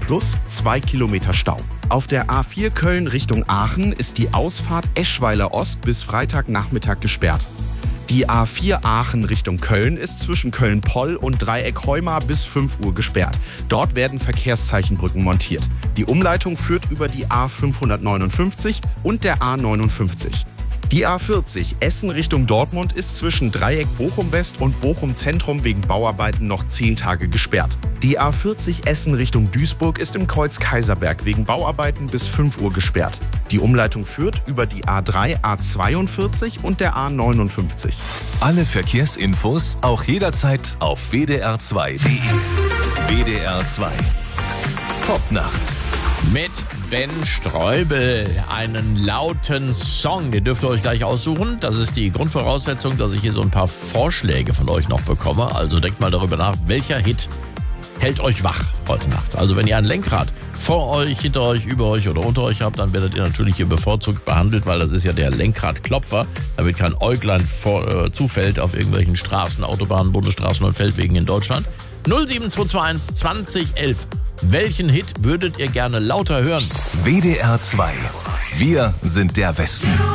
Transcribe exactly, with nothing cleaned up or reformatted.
plus zwei Kilometer Stau. Auf der A vier Köln Richtung Aachen ist die Ausfahrt Eschweiler Ost bis Freitagnachmittag gesperrt. Die A vier Aachen Richtung Köln ist zwischen Köln-Poll und Dreieck Heumar bis fünf Uhr gesperrt. Dort werden Verkehrszeichenbrücken montiert. Die Umleitung führt über die A fünfhundertneunundfünfzig und der A neunundfünfzig. Die A vierzig Essen Richtung Dortmund ist zwischen Dreieck Bochum-West und Bochum-Zentrum wegen Bauarbeiten noch zehn Tage gesperrt. Die A vierzig Essen Richtung Duisburg ist im Kreuz Kaiserberg wegen Bauarbeiten bis fünf Uhr gesperrt. Die Umleitung führt über die A drei, A zweiundvierzig und der A neunundfünfzig. Alle Verkehrsinfos auch jederzeit auf w d r zwei punkt de. W D R zwei. Popnacht. Mit Ben Streubel, einen lauten Song, den dürft ihr euch gleich aussuchen. Das ist die Grundvoraussetzung, dass ich hier so ein paar Vorschläge von euch noch bekomme. Also denkt mal darüber nach, welcher Hit hält euch wach heute Nacht. Also wenn ihr ein Lenkrad vor euch, hinter euch, über euch oder unter euch habt, dann werdet ihr natürlich hier bevorzugt behandelt, weil das ist ja der Lenkradklopfer, damit kein Äuglein vor, äh, zufällt auf irgendwelchen Straßen, Autobahnen, Bundesstraßen und Feldwegen in Deutschland. null sieben zwei zwei eins zwanzig elf. Welchen Hit würdet ihr gerne lauter hören? W D R zwei. Wir sind der Westen.